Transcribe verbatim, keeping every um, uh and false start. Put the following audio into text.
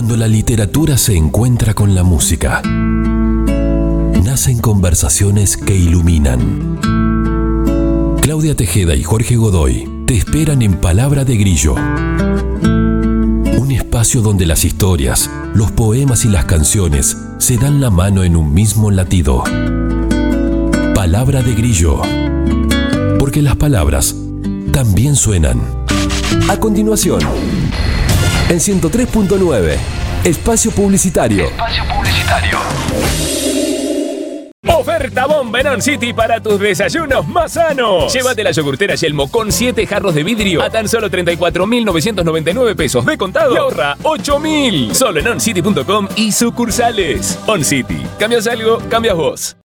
Cuando la literatura se encuentra con la música, nacen conversaciones que iluminan. Claudia Tejeda y Jorge Godoy te esperan en Palabra de Grillo. Un espacio donde las historias, los poemas y las canciones se dan la mano en un mismo latido. Palabra de Grillo. Porque las palabras también suenan. A continuación, en ciento tres punto nueve, Espacio Publicitario. Espacio Publicitario. Oferta bomba en On City para tus desayunos más sanos. Llévate la yogurtera Yelmo con siete jarros de vidrio a tan solo treinta y cuatro mil novecientos noventa y nueve pesos de contado y ahorra ocho mil. Solo en oncity punto com y sucursales. On City. ¿Cambias algo? Cambias vos.